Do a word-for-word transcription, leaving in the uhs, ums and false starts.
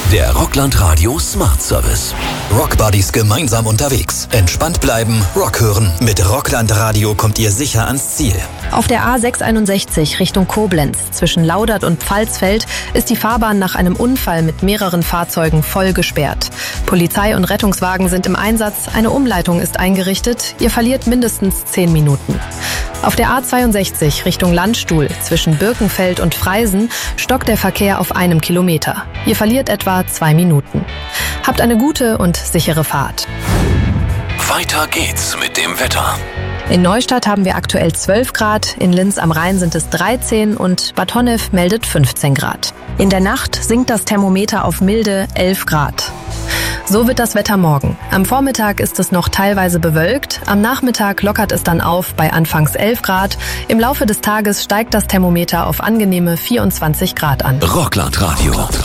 Der Rockland Radio Smart Service. Rockbuddies gemeinsam unterwegs. Entspannt bleiben, Rock hören. Mit Rockland Radio kommt ihr sicher ans Ziel. Auf der A sechshunderteinundsechzig Richtung Koblenz zwischen Laudert und Pfalzfeld ist die Fahrbahn nach einem Unfall mit mehreren Fahrzeugen voll gesperrt. Polizei und Rettungswagen sind im Einsatz, eine Umleitung ist eingerichtet, ihr verliert mindestens zehn Minuten. Auf der A zweiundsechzig Richtung Landstuhl zwischen Birkenfeld und Freisen stockt der Verkehr auf einem Kilometer. Ihr verliert etwa zwei Minuten. Habt eine gute und sichere Fahrt. Weiter geht's mit dem Wetter. In Neustadt haben wir aktuell zwölf Grad, in Linz am Rhein sind es dreizehn und Bad Honnef meldet fünfzehn Grad. In der Nacht sinkt das Thermometer auf milde elf Grad. So wird das Wetter morgen. Am Vormittag ist es noch teilweise bewölkt, am Nachmittag lockert es dann auf bei anfangs elf Grad. Im Laufe des Tages steigt das Thermometer auf angenehme vierundzwanzig Grad an. Rockland Radio.